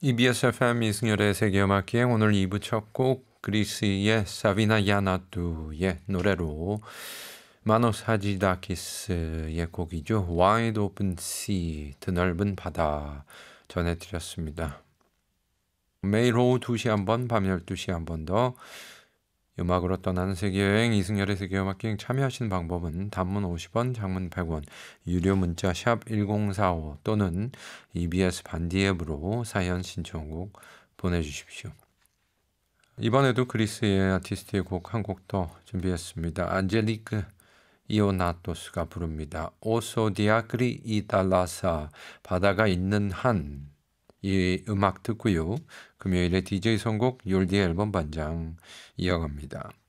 EBS FM 이승열의 세계음악기행 오늘 2부 첫 곡 그리스의 사비나 야나두의 노래로 마노스 하지다키스의 곡이죠. Wide Open Sea, 드넓은 바다 전해드렸습니다. 매일 오후 2시 한 번, 밤 12시 한 번 더 음악으로 떠나는 세계여행 이승열의 세계음악기행 참여하시는 방법은 단문 50원, 장문 100원, 유료 문자 샵 1045 또는 EBS 반디 앱으로 사연 신청곡 보내주십시오. 이번에도 그리스의 아티스트의 곡 한 곡 더 준비했습니다. 안젤리크 이오나토스가 부릅니다. 오소 디아그리 이달라사, 바다가 있는 한. 이 음악 듣고요. 금요일에 DJ 선곡 욜디의 앨범 반장 이어갑니다.